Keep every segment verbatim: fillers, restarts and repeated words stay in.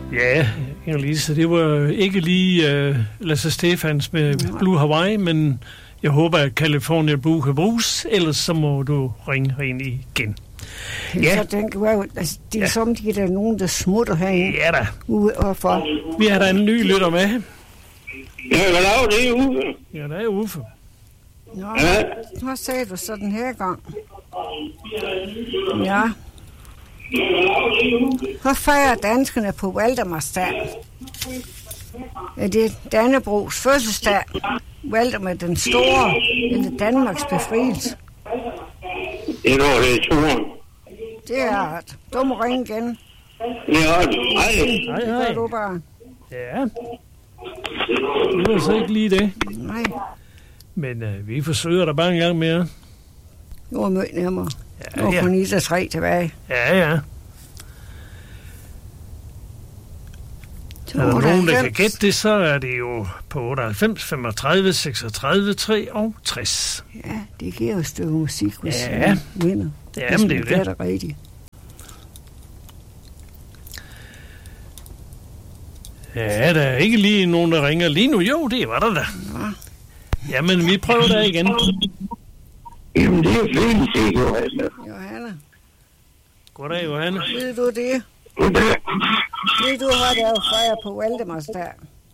Ja, Inge-Lise, det var ikke lige uh, Lasse Stefans med Blue Hawaii, men jeg håber, at California Blue kan bruges, ellers så må du ringe ind igen. Ja. Så den, altså, det er ja. Som de der nogen, der smutter herinde. Ja da. Ude og for. Vi har da en ny lytter med. Ja, hvad laver det, Uffe? Ja, det er Uffe. Nå, ja. Hvad sagde du så den her gang? Ja. Hvad fejrer danskerne på Valdemarsdag? Er det Dannebrogs fødselsdag? Valdemar den Store? Eller Danmarks befrielse? Det er noget, det er turen. Det er at du må ringe igen. Ja, hej. Hej, hej. Det du bare. Ja. Det var så ikke lige det. Nej. Men uh, vi forsøger der bare en gang mere. Nu er mødt nemmere. Ja, nu er ja. kun Ida tre tilbage. Ja, ja. Er der nogen, der kan gætte det, så er det jo på otteoghalvfems, femogtredive, seksogtredive, treogtres. Ja, det giver jo et stykke musik, hvis ja. man vinder. Ja, men det er jo det. Det rigtigt. Ja, der er ikke lige nogen, der ringer lige nu. Jo, det var der da. Ja. Jamen, vi prøver der igen. Jamen, det er fint, det er Johanne. Johanne. Goddag, Johanne. Ved du det? Goddag. Det du har der jo fejret på Valdemarsdag.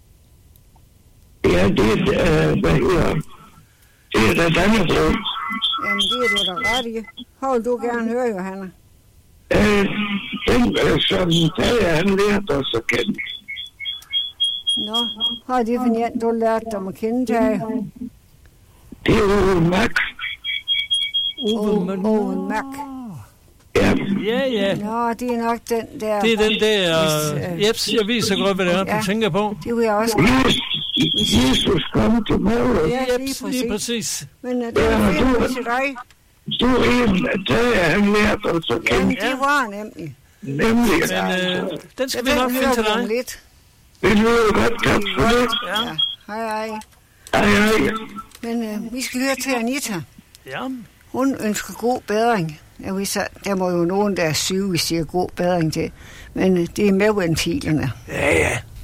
Ja, det er, øh, hvad hedder det er da Dannebro. Jamen, det er du da ret i. Hvor vil du gerne høre, Johanne? Øh, den, øh, som Tage, han lærte os at kende. Nå, har det for en, du lærte dem at kende, Tage? Det er Ove Mac. Ove Mac. Ove Mac. Ja. Ja, ja. Nå, det er nok den der... Det er den der... Uh, Jeps, jeg ved så godt, hvad det er, ja, du tænker på. Det vil jeg også... Jesus kom til morgen. Ja, Jeps, lige præcis. lige præcis. Men uh, det var ja, fint du, til dig. Du er en af Tage, han lærte os at kende. Jamen, det var nemlig. Nemlig. Men uh, den skal ja, vi nok finde til dig. Lidt. Det lyder godt, tak for det. Ja. Ja. Hej, hej. Hej, hej. Men uh, vi skal høre til Anita. Ja. Hun ønsker god bedring. Jeg ved så, der må jo nogen, der er syge, vi siger god bedring til. Men uh, det er med ventilerne. Ja, ja.